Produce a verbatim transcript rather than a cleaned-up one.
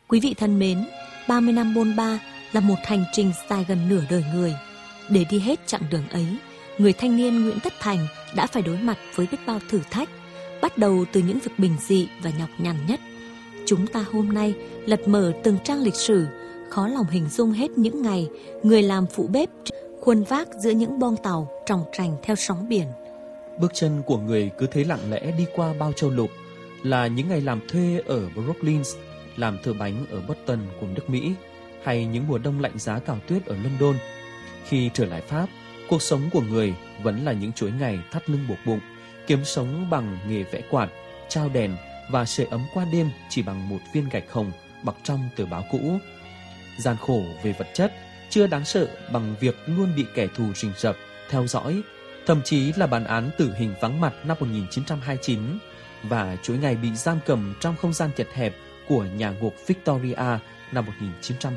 Quý vị thân mến, ba mươi năm bôn ba là một hành trình dài gần nửa đời người. Để đi hết chặng đường ấy, người thanh niên Nguyễn Tất Thành đã phải đối mặt với biết bao thử thách, bắt đầu từ những việc bình dị và nhọc nhằn nhất. Chúng ta hôm nay lật mở từng trang lịch sử, khó lòng hình dung hết những ngày người làm phụ bếp khuân vác giữa những boong tàu tròng trành theo sóng biển. Bước chân của người cứ thế lặng lẽ đi qua bao châu lục, là những ngày làm thuê ở Brooklyn, làm thợ bánh ở Boston của nước Mỹ, hay những mùa đông lạnh giá cào tuyết ở London. Khi trở lại Pháp, cuộc sống của người vẫn là những chuỗi ngày thắt lưng buộc bụng, kiếm sống bằng nghề vẽ quạt, trao đèn và sưởi ấm qua đêm chỉ bằng một viên gạch hồng bọc trong tờ báo cũ. Gian khổ về vật chất chưa đáng sợ bằng việc luôn bị kẻ thù rình rập, theo dõi, thậm chí là bản án tử hình vắng mặt năm một nghìn chín trăm hai mươi chín, và chuỗi ngày bị giam cầm trong không gian chật hẹp của nhà ngục Victoria năm một nghìn chín trăm